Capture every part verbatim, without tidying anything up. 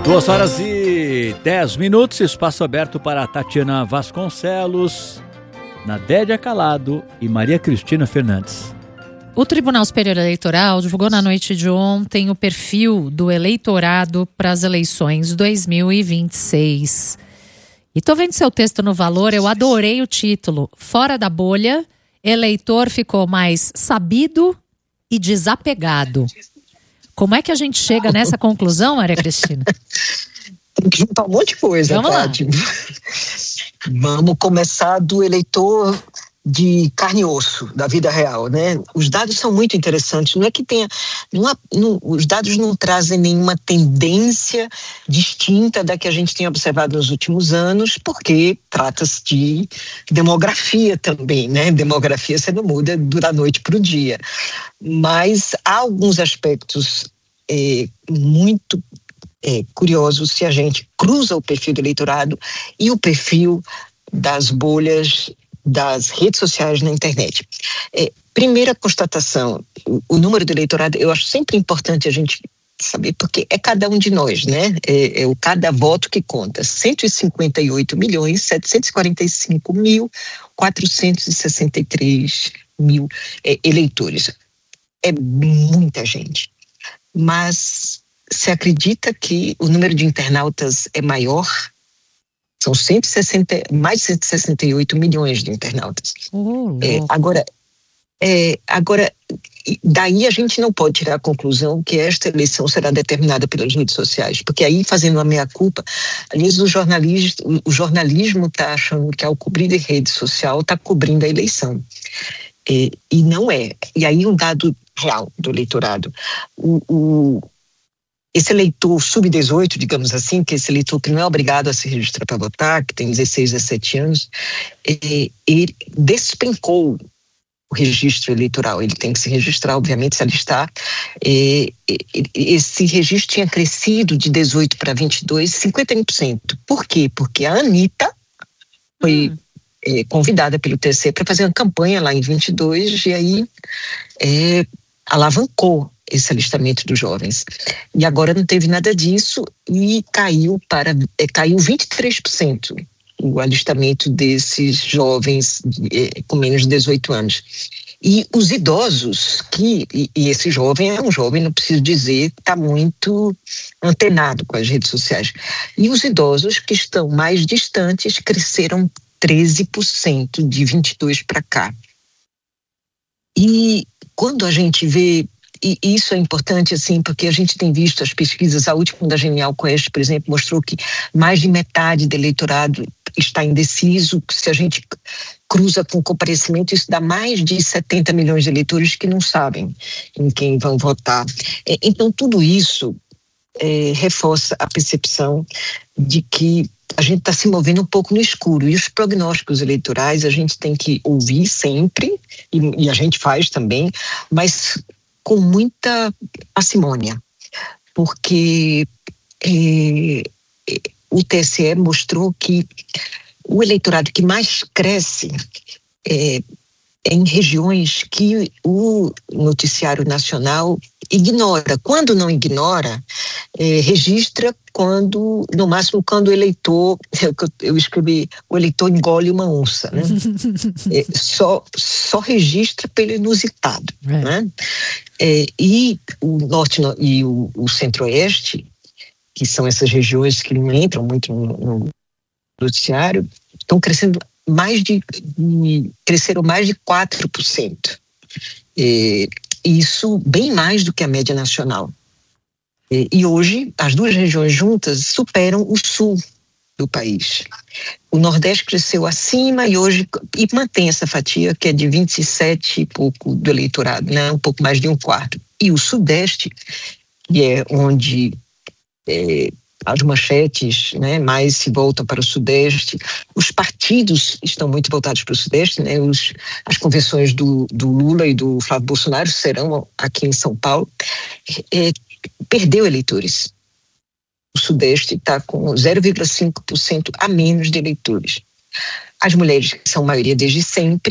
Duas horas e dez minutos, espaço aberto para Tatiana Vasconcelos, Nadédia Calado e Maria Cristina Fernandes. O Tribunal Superior Eleitoral divulgou na noite de ontem o perfil do eleitorado para as eleições dois mil e vinte e seis. E tô vendo seu texto no Valor, eu adorei o título. Fora da bolha, eleitor ficou mais sabido e desapegado. Como é que a gente chega nessa conclusão, Maria Cristina? Tem que juntar um monte de coisa, Vamos Tati. lá. Vamos começar do eleitor de carne e osso, da vida real, né? Os dados são muito interessantes. Não é que tenha... Não há, não, os dados não trazem nenhuma tendência distinta da que a gente tem observado nos últimos anos, porque trata-se de demografia também, né? Demografia você não muda da noite para o dia. Mas há alguns aspectos é, muito é, curiosos se a gente cruza o perfil do eleitorado e o perfil das bolhas das redes sociais na internet. É, primeira constatação, o, o número do eleitorado, eu acho sempre importante a gente saber, porque é cada um de nós, né? É, é o cada voto que conta. cento e cinquenta e oito milhões, setecentos e quarenta e cinco mil, quatrocentos e sessenta e três mil é, eleitores. É muita gente. Mas se acredita que o número de internautas é maior? São cento e sessenta, mais de cento e sessenta e oito milhões de internautas. Oh, é, agora, é, agora, daí a gente não pode tirar a conclusão que esta eleição será determinada pelas redes sociais, porque aí, fazendo a meia-culpa, aliás, o jornalismo o jornalismo está achando que ao cobrir a rede social está cobrindo a eleição. É, e não é. E aí um dado real do eleitorado. O... o Esse eleitor sub dezoito, digamos assim, que esse eleitor que não é obrigado a se registrar para votar, que tem dezesseis, dezessete anos, ele despencou o registro eleitoral. Ele tem que se registrar, obviamente, se alistar. Esse registro tinha crescido de dezoito para vinte e dois, cinquenta e um por cento. Por quê? Porque a Anitta foi hum. convidada pelo T C para fazer uma campanha lá em vinte e dois e aí é, alavancou esse alistamento dos jovens. E agora não teve nada disso e caiu para é, caiu vinte e três por cento o alistamento desses jovens é, com menos de dezoito anos. E os idosos, que, e, e esse jovem é um jovem, não preciso dizer, está muito antenado com as redes sociais. E os idosos que estão mais distantes cresceram treze por cento de vinte e dois para cá. E quando a gente vê, e isso é importante, assim, porque a gente tem visto as pesquisas, a última da Genial Quest, por exemplo, mostrou que mais de metade do eleitorado está indeciso. Se a gente cruza com o comparecimento, isso dá mais de setenta milhões de eleitores que não sabem em quem vão votar. Então, tudo isso é, reforça a percepção de que a gente está se movendo um pouco no escuro. E os prognósticos eleitorais a gente tem que ouvir sempre, e, e a gente faz também, mas com muita parcimônia, porque é, o T S E mostrou que o eleitorado que mais cresce é, é em regiões que o noticiário nacional ignora. Quando não ignora, é, registra quando, no máximo, quando o eleitor, eu, eu escrevi, o eleitor engole uma onça, né? é, só, só registra pelo inusitado, é. né? É, e o norte e o, o centro-oeste, que são essas regiões que não entram muito no, no noticiário, estão crescendo mais de, de cresceram mais de quatro por cento. É, isso bem mais do que a média nacional. É, e hoje as duas regiões juntas superam o sul do país. O Nordeste cresceu acima e hoje e mantém essa fatia que é de vinte e sete e pouco do eleitorado, né? Um pouco mais de um quarto. E o Sudeste, que é onde é, as manchetes, né, mais se voltam para o Sudeste, os partidos estão muito voltados para o Sudeste, né? Os, as convenções do, do Lula e do Flávio Bolsonaro serão aqui em São Paulo, é, perdeu eleitores. O Sudeste está com zero vírgula cinco por cento a menos de eleitores. As mulheres, que são maioria desde sempre,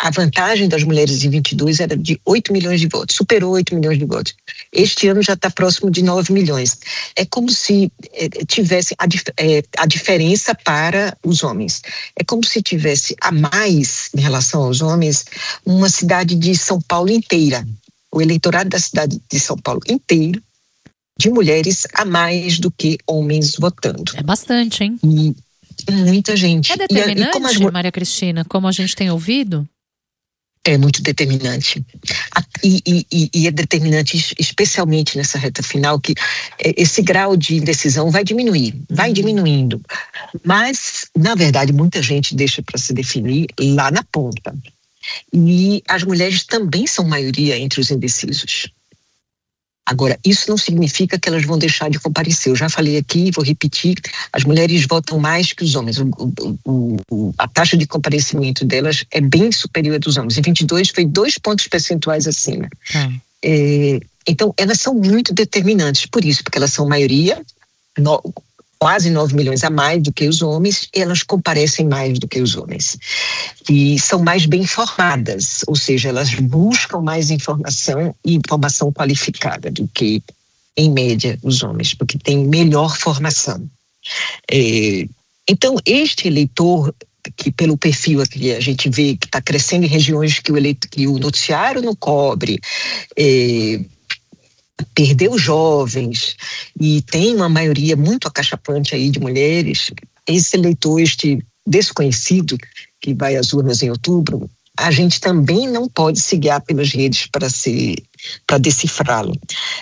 a vantagem das mulheres em vinte e dois era de oito milhões de votos, superou oito milhões de votos. Este ano já está próximo de nove milhões. É como se é, tivesse a, é, a diferença para os homens. É como se tivesse a mais, em relação aos homens, uma cidade de São Paulo inteira. O eleitorado da cidade de São Paulo inteiro, de mulheres a mais do que homens votando. É bastante, hein? E muita gente. É determinante, e, e como as... Maria Cristina, como a gente tem ouvido? É muito determinante. E, e, e é determinante especialmente nessa reta final, que esse grau de indecisão vai diminuir, vai uhum. diminuindo. Mas, na verdade, muita gente deixa para se definir lá na ponta. E as mulheres também são maioria entre os indecisos. Agora, isso não significa que elas vão deixar de comparecer. Eu já falei aqui, vou repetir, as mulheres votam mais que os homens. O, o, o, a taxa de comparecimento delas é bem superior à dos homens. Em vinte e dois foi dois pontos percentuais acima. Hum. É, então, elas são muito determinantes por isso, porque elas são maioria, no, quase nove milhões a mais do que os homens, e elas comparecem mais do que os homens. E são mais bem informadas, ou seja, elas buscam mais informação e informação qualificada do que, em média, os homens, porque têm melhor formação. É, então, este eleitor, que pelo perfil aqui a gente vê que está crescendo em regiões que o, eleito, que o noticiário não cobre, é, perdeu jovens e tem uma maioria muito acachapante aí de mulheres, esse eleitor, este desconhecido que vai às urnas em outubro, a gente também não pode se guiar pelas redes para se, para decifrá-lo.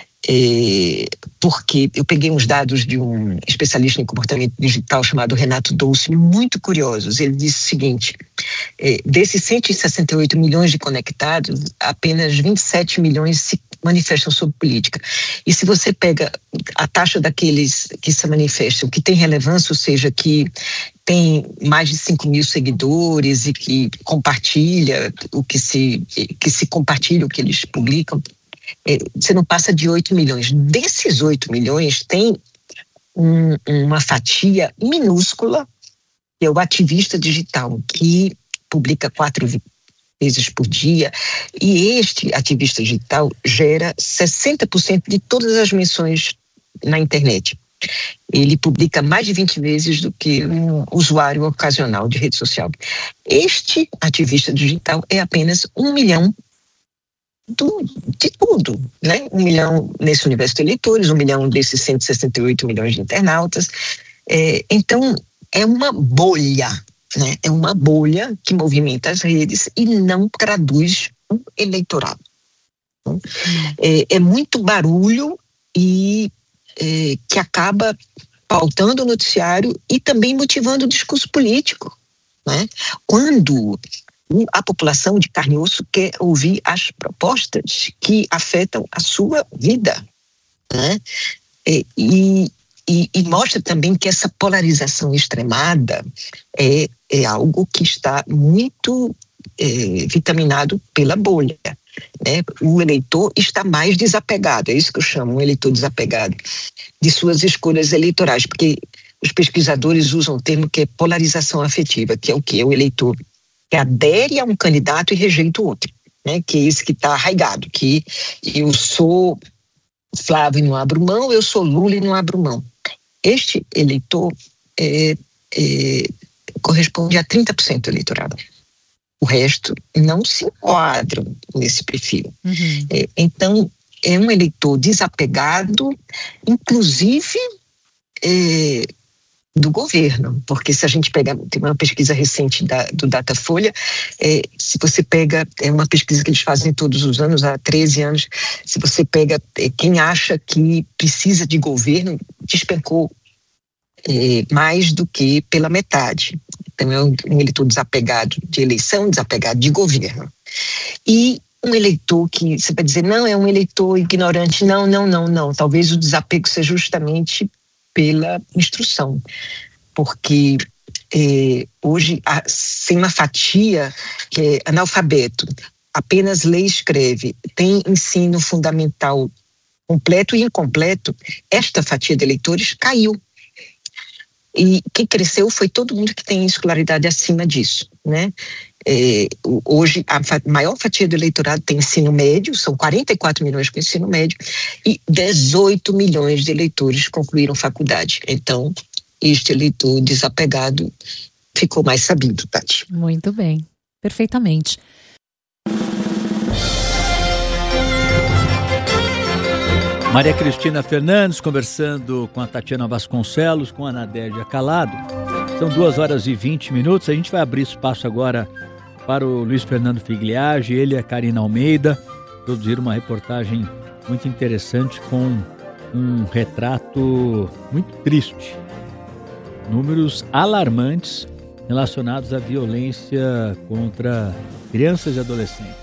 É, porque eu peguei uns dados de um especialista em comportamento digital chamado Renato Dolce, muito curiosos. Ele disse o seguinte, é, desses cento e sessenta e oito milhões de conectados, apenas vinte e sete milhões se manifestam sobre política. E se você pega a taxa daqueles que se manifestam, que tem relevância, ou seja, que tem mais de cinco mil seguidores e que compartilha o que se, que se compartilha o que eles publicam, você não passa de oito milhões. Desses oito milhões, tem um, uma fatia minúscula, que é o ativista digital, que publica quatro vezes por dia, e este ativista digital gera sessenta por cento de todas as menções na internet. Ele publica mais de vinte vezes do que um usuário ocasional de rede social. Este ativista digital é apenas um milhão Do, de tudo, né? Um milhão nesse universo de eleitores, um milhão desses cento e sessenta e oito milhões de internautas. É, então, é uma bolha, né? É uma bolha que movimenta as redes e não traduz o eleitorado. Hum. É, é muito barulho e é, que acaba pautando o noticiário e também motivando o discurso político, né? Quando a população de carne e osso quer ouvir as propostas que afetam a sua vida, né? E, e, e mostra também que essa polarização extremada é, é algo que está muito é, vitaminado pela bolha, né? O eleitor está mais desapegado, é isso que eu chamo, um eleitor desapegado de suas escolhas eleitorais, porque os pesquisadores usam um termo que é polarização afetiva, que é o quê? O eleitor que adere a um candidato e rejeita o outro, né? Que é esse que está arraigado, que eu sou Flávio e não abro mão, eu sou Lula e não abro mão. Este eleitor é, é, corresponde a trinta por cento do eleitorado. O resto não se enquadra nesse perfil. Uhum. É, então, é um eleitor desapegado, inclusive é, do governo, porque se a gente pegar, tem uma pesquisa recente da, do Datafolha, é, se você pega, é uma pesquisa que eles fazem todos os anos, há treze anos, se você pega é, quem acha que precisa de governo, despencou é, mais do que pela metade. Então é um, um eleitor desapegado de eleição, desapegado de governo. E um eleitor que, você vai dizer, não, é um eleitor ignorante, não, não, não, não, talvez o desapego seja justamente pela instrução, porque eh, hoje há, sem uma fatia que é analfabeto, apenas lê e escreve, tem ensino fundamental completo e incompleto, esta fatia de eleitores caiu. E quem cresceu foi todo mundo que tem escolaridade acima disso, né? É, hoje, a maior fatia do eleitorado tem ensino médio, são quarenta e quatro milhões com ensino médio, e dezoito milhões de eleitores concluíram faculdade. Então, este eleitor desapegado ficou mais sabido, Tati. Muito bem, perfeitamente. Maria Cristina Fernandes conversando com a Tatiana Vasconcelos, com a Anadélia Calado. São duas horas e vinte minutos. A gente vai abrir espaço agora para o Luiz Fernando Figliage. Ele e a Karina Almeida produziram uma reportagem muito interessante com um retrato muito triste. Números alarmantes relacionados à violência contra crianças e adolescentes.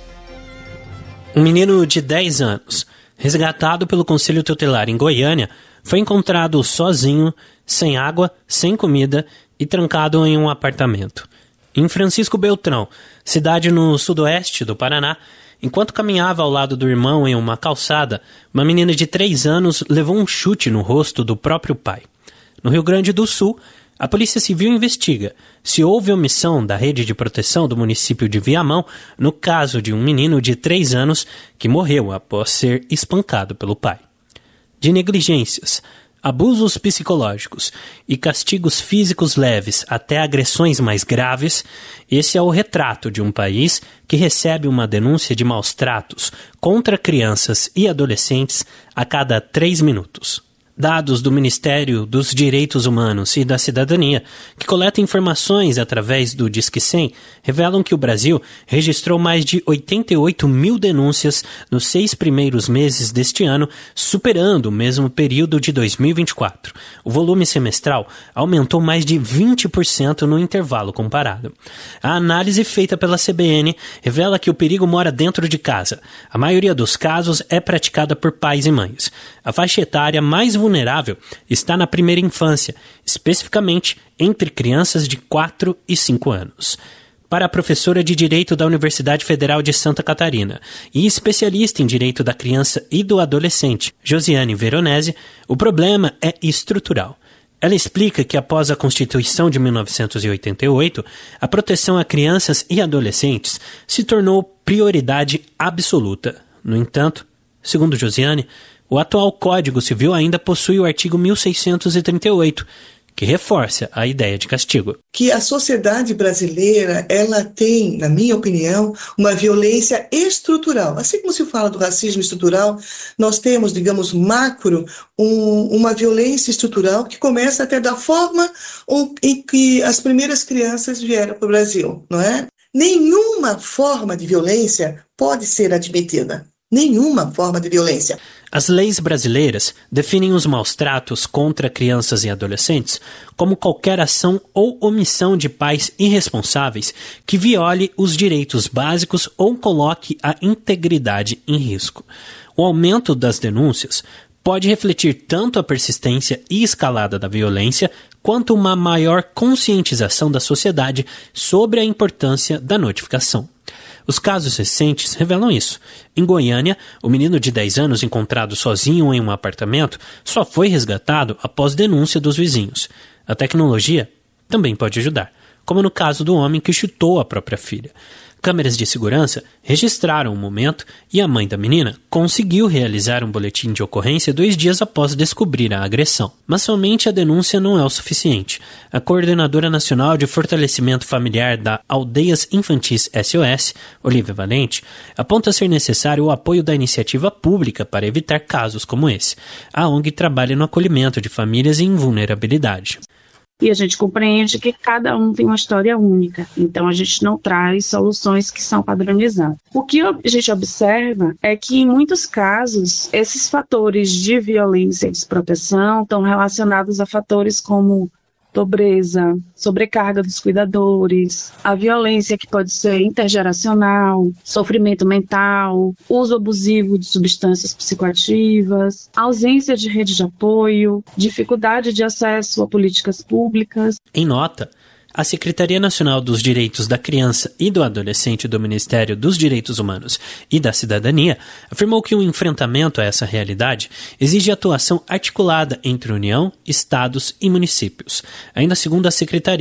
Um menino de dez anos, resgatado pelo Conselho Tutelar em Goiânia, foi encontrado sozinho, sem água, sem comida e trancado em um apartamento. Em Francisco Beltrão, cidade no sudoeste do Paraná, enquanto caminhava ao lado do irmão em uma calçada, uma menina de três anos levou um chute no rosto do próprio pai. No Rio Grande do Sul, a Polícia Civil investiga se houve omissão da rede de proteção do município de Viamão no caso de um menino de três anos que morreu após ser espancado pelo pai. De negligências, abusos psicológicos e castigos físicos leves até agressões mais graves, esse é o retrato de um país que recebe uma denúncia de maus-tratos contra crianças e adolescentes a cada três minutos. Dados do Ministério dos Direitos Humanos e da Cidadania, que coleta informações através do Disque cem, revelam que o Brasil registrou mais de oitenta e oito mil denúncias nos seis primeiros meses deste ano, superando o mesmo período de dois mil e vinte e quatro. O volume semestral aumentou mais de vinte por cento no intervalo comparado. A análise feita pela C B N revela que o perigo mora dentro de casa. A maioria dos casos é praticada por pais e mães. A faixa etária mais vulnerável vulnerável está na primeira infância, especificamente entre crianças de quatro e cinco anos. Para a professora de Direito da Universidade Federal de Santa Catarina e especialista em Direito da Criança e do Adolescente, Josiane Veronese, o problema é estrutural. Ela explica que após a Constituição de mil novecentos e oitenta e oito, a proteção a crianças e adolescentes se tornou prioridade absoluta. No entanto, segundo Josiane, o atual Código Civil ainda possui o artigo mil seiscentos e trinta e oito, que reforça a ideia de castigo. Que a sociedade brasileira, ela tem, na minha opinião, uma violência estrutural. Assim como se fala do racismo estrutural, nós temos, digamos, macro, um, uma violência estrutural que começa até da forma um, em que as primeiras crianças vieram para o Brasil, não é? Nenhuma forma de violência pode ser admitida. Nenhuma forma de violência. As leis brasileiras definem os maus-tratos contra crianças e adolescentes como qualquer ação ou omissão de pais irresponsáveis que viole os direitos básicos ou coloque a integridade em risco. O aumento das denúncias pode refletir tanto a persistência e escalada da violência quanto uma maior conscientização da sociedade sobre a importância da notificação. Os casos recentes revelam isso. Em Goiânia, o menino de dez anos encontrado sozinho em um apartamento só foi resgatado após denúncia dos vizinhos. A tecnologia também pode ajudar, como no caso do homem que chutou a própria filha. Câmeras de segurança registraram o momento e a mãe da menina conseguiu realizar um boletim de ocorrência dois dias após descobrir a agressão. Mas somente a denúncia não é o suficiente. A Coordenadora Nacional de Fortalecimento Familiar da Aldeias Infantis S O S, Olivia Valente, aponta ser necessário o apoio da iniciativa pública para evitar casos como esse. A O N G trabalha no acolhimento de famílias em vulnerabilidade. E a gente compreende que cada um tem uma história única, então a gente não traz soluções que são padronizadas. O que a gente observa é que, em muitos casos, esses fatores de violência e desproteção estão relacionados a fatores como pobreza, sobrecarga dos cuidadores, a violência que pode ser intergeracional, sofrimento mental, uso abusivo de substâncias psicoativas, ausência de rede de apoio, dificuldade de acesso a políticas públicas. Em nota, a Secretaria Nacional dos Direitos da Criança e do Adolescente do Ministério dos Direitos Humanos e da Cidadania afirmou que o enfrentamento a essa realidade exige atuação articulada entre União, Estados e municípios. Ainda segundo a Secretaria,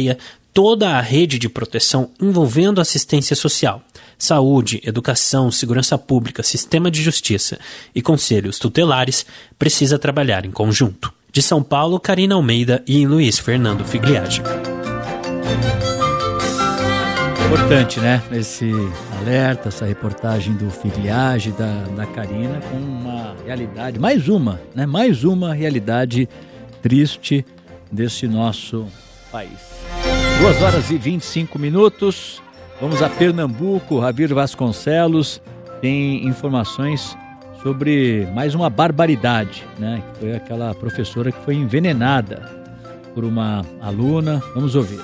toda a rede de proteção envolvendo assistência social, saúde, educação, segurança pública, sistema de justiça e conselhos tutelares precisa trabalhar em conjunto. De São Paulo, Karina Almeida e Luiz Fernando Figliage. Importante, né? Esse alerta, essa reportagem do Figliage, da, da Karina, com uma realidade, mais uma, né? Mais uma realidade triste desse nosso país. duas horas e vinte e cinco minutos. Vamos a Pernambuco. Ravir Vasconcelos tem informações sobre mais uma barbaridade, né? Que foi aquela professora que foi envenenada por uma aluna. Vamos ouvir.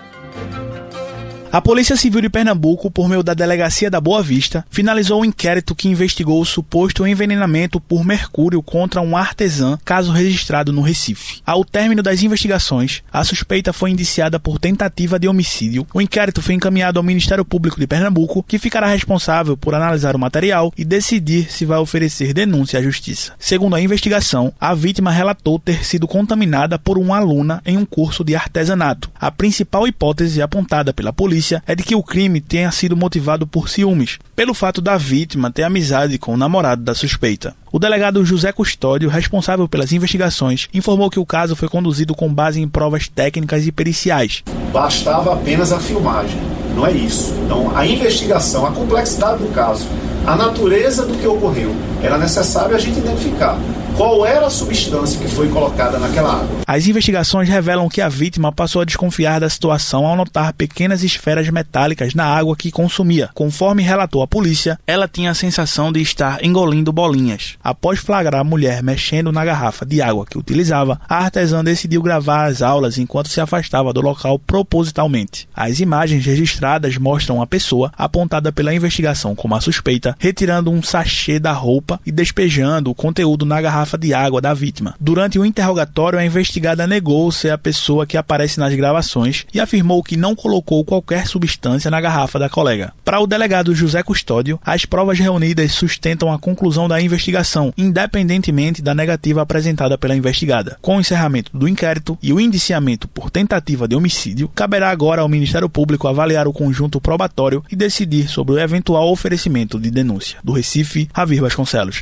A Polícia Civil de Pernambuco, por meio da Delegacia da Boa Vista, finalizou um inquérito que investigou o suposto envenenamento por mercúrio contra um artesã, caso registrado no Recife. Ao término das investigações, a suspeita foi indiciada por tentativa de homicídio. O inquérito foi encaminhado ao Ministério Público de Pernambuco, que ficará responsável por analisar o material e decidir se vai oferecer denúncia à Justiça. Segundo a investigação, a vítima relatou ter sido contaminada por uma aluna em um curso de artesanato. A principal hipótese apontada pela polícia é de que o crime tenha sido motivado por ciúmes, pelo fato da vítima ter amizade com o namorado da suspeita. O delegado José Custódio, responsável pelas investigações, informou que o caso foi conduzido com base em provas técnicas e periciais. Bastava apenas a filmagem, não é isso. Então, a investigação, a complexidade do caso, a natureza do que ocorreu, era necessário a gente identificar qual era a substância que foi colocada naquela água. As investigações revelam que a vítima passou a desconfiar da situação ao notar pequenas esferas metálicas na água que consumia. Conforme relatou a polícia, ela tinha a sensação de estar engolindo bolinhas. Após flagrar a mulher mexendo na garrafa de água que utilizava, a artesã decidiu gravar as aulas enquanto se afastava do local propositalmente. As imagens registradas mostram a pessoa, apontada pela investigação como a suspeita, retirando um sachê da roupa e despejando o conteúdo na garrafa de água da vítima. Durante o interrogatório, a investigada negou ser a pessoa que aparece nas gravações e afirmou que não colocou qualquer substância na garrafa da colega. Para o delegado José Custódio, as provas reunidas sustentam a conclusão da investigação, independentemente da negativa apresentada pela investigada. Com o encerramento do inquérito e o indiciamento por tentativa de homicídio, caberá agora ao Ministério Público avaliar o conjunto probatório e decidir sobre o eventual oferecimento de denúncia. Do Recife, Ravir Vasconcelos.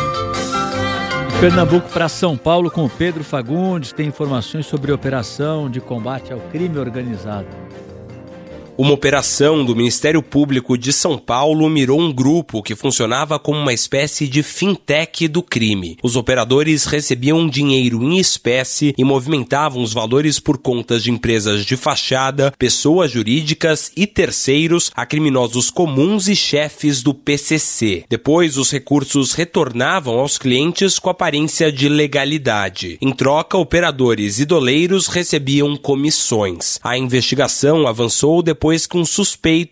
Pernambuco para São Paulo com o Pedro Fagundes, tem informações sobre a operação de combate ao crime organizado. Uma operação do Ministério Público de São Paulo mirou um grupo que funcionava como uma espécie de fintech do crime. Os operadores recebiam dinheiro em espécie e movimentavam os valores por contas de empresas de fachada, pessoas jurídicas e terceiros a criminosos comuns e chefes do P C C. Depois, os recursos retornavam aos clientes com aparência de legalidade. Em troca, operadores e doleiros recebiam comissões. A investigação avançou depois Depois que um suspeito